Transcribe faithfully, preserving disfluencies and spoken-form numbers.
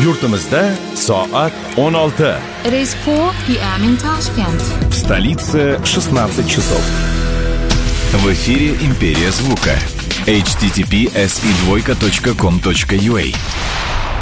Yurtimizda soat o'n olti. It is four p m in Tashkent. В столице шестнадцать часов. В эфире «Империя звука». эйч ти ти пи эс и два точка ком точка ю а.